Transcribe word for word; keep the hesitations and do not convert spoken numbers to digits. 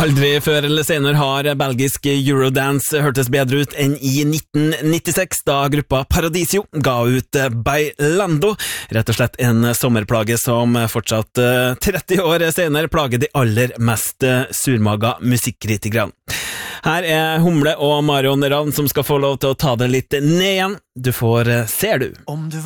Aldri før eller senere har belgisk Eurodance hørtes bedre ut enn i nitten nittiseks, da gruppa Paradisio ga ut Bailando, rett og slett en sommerplage som fortsatt tretti år senere plager de aller mest surmaga musikkritikerne. Her er Humle og Marion Ravn som skal få lov til å ta det litt ned igjen. Du får Ser du. Om du